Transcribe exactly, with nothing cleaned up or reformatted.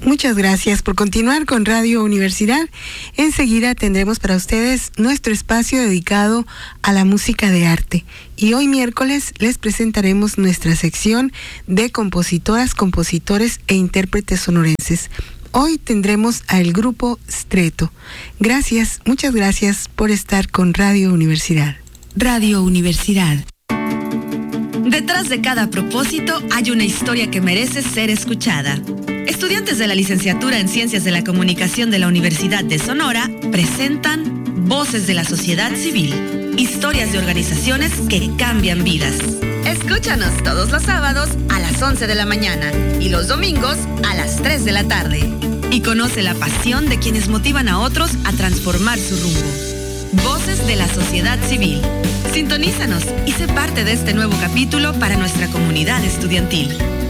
Muchas gracias por continuar con Radio Universidad. Enseguida tendremos para ustedes nuestro espacio dedicado a la música de arte. Y hoy miércoles les presentaremos nuestra sección de compositoras, compositores e intérpretes sonorenses. Hoy tendremos al grupo Stretto. Gracias, muchas gracias por estar con Radio Universidad. Radio Universidad. Detrás de cada propósito hay una historia que merece ser escuchada. Estudiantes de la licenciatura en Ciencias de la Comunicación de la Universidad de Sonora presentan Voces de la Sociedad Civil, historias de organizaciones que cambian vidas. Escúchanos todos los sábados a las once de la mañana y los domingos a las tres de la tarde. Y conoce la pasión de quienes motivan a otros a transformar su rumbo. Voces de la Sociedad Civil. Sintonízanos y sé parte de este nuevo capítulo para nuestra comunidad estudiantil.